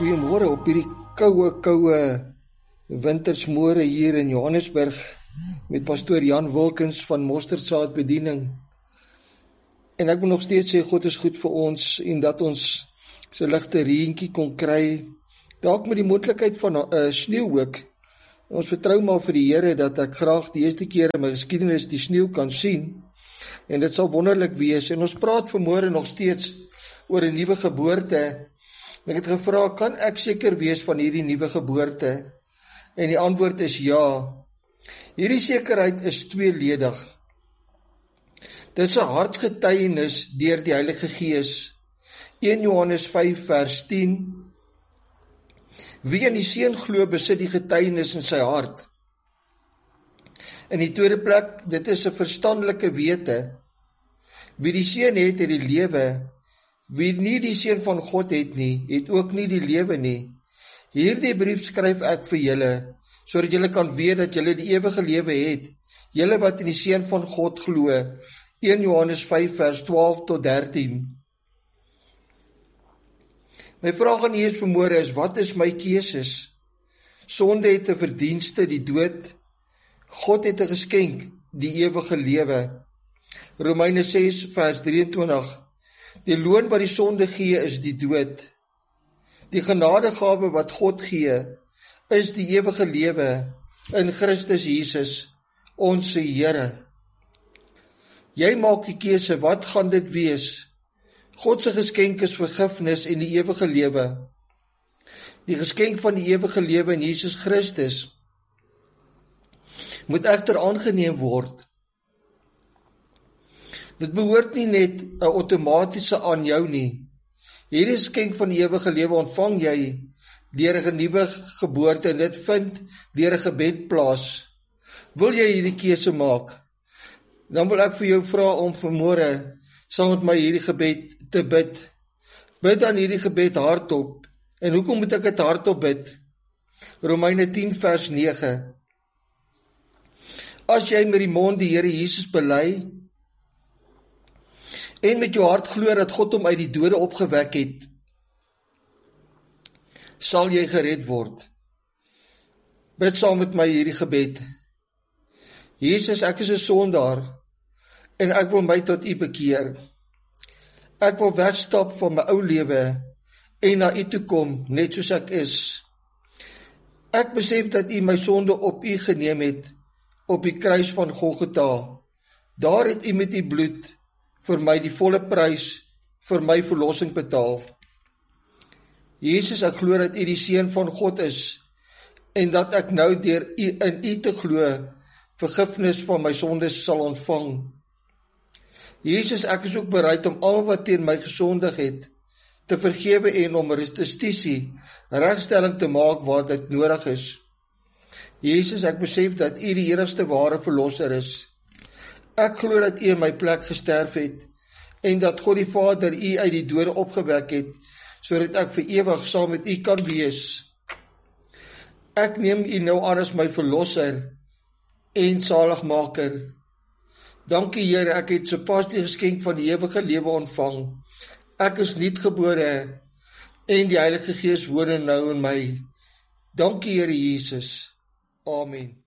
Goeiemôre op hierdie koue wintersmôre hier in Johannesburg met pastoor Jan Wilkins van Mosterdsaad Bediening. En ek wil nog steeds sê God is goed vir ons en dat ons so ligte reentjie kon kry, dalk met die moontlikheid van sneeu ook. Ons vertrou maar vir die Here dat ek graag die eerste keer in my geskiedenis die sneeu kan sien en dit sal wonderlik wees. En ons praat vanmôre nog steeds oor 'n nuwe geboorte. Ek het gevra, kan ek seker wees van hierdie nuwe geboorte? En die antwoord is ja. Hierdie sekerheid is tweeledig. Dit is 'n hartgetuienis deur die Heilige Gees. 1 Johannes 5 vers 10. Wie in die Seun glo, besit die getuienis in sy hart. In die tweede plek, dit is 'n verstandelike wete. Wie die Seun het die lewe. Wie nie die Seun van God het nie, het ook nie die lewe nie. Hierdie brief skryf ek vir julle, sodat julle kan weet dat julle die ewige lewe het, julle wat in die Seun van God glo. 1 Johannes 5 vers 12 tot 13. My vraag aan u is vanmôre is, wat is my keuses? Sonde het 'n verdienste, die dood. God het 'n geskenk, die ewige lewe. Romeine 6 vers 23. Die loon wat die sonde gee is die dood. Die genadegawe wat God gee is die ewige lewe in Christus Jesus, ons Here. Jy maak die keuse, wat gaan dit wees? God se geskenk is vergifnis en die ewige lewe. Die geskenk van die ewige lewe in Jesus Christus moet egter aangeneem word. Dit behoort nie net 'n outomatiese aan jou nie. Hierdie geskenk van die ewige lewe ontvang jy deur 'n nuwe geboorte en dit vind deur 'n gebed plaas. Wil jy hierdie keuse maak? Dan wil ek vir jou vra om vanmôre saam met my hierdie gebed te bid. Bid dan hierdie gebed hardop. En hoekom moet ek dit hardop bid? Romeine 10 vers 9. As jy met die mond die Here Jesus bely en met jou hart glo dat God hom uit die dode opgewek het, sal jy gered word. Bid saam met my hierdie gebed. Jesus, ek is 'n sondaar en ek wil my tot U bekeer. Ek wil wegstap van my ou lewe en na U toe kom, net soos ek is. Ek besef dat U my sonde op U geneem het, op die kruis van Golgotha. Daar het U met U bloed vir my die volle prys vir my verlossing betaal. Jesus, ek glo dat U die Seun van God is en dat ek nou deur in U te glo vergifnis van my sondes sal ontvang. Jesus, ek is ook bereid om al wat teen my gesondig het te vergewe en om restituisie, regstelling te maak waar dit nodig is. Jesus, ek besef dat U die enigste ware verlosser is. Ek glo dat U in my plek gesterf het en dat God die Vader U uit die dode opgewek het, sodat ek vir ewig saam met U kan wees. Ek neem U nou aan as my verlosser en saligmaker. Dankie Here, ek het sopas die geskenk van die ewige lewe ontvang. Ek is nuutgebore en die Heilige Gees woon nou in my. Dankie Here Jesus. Amen.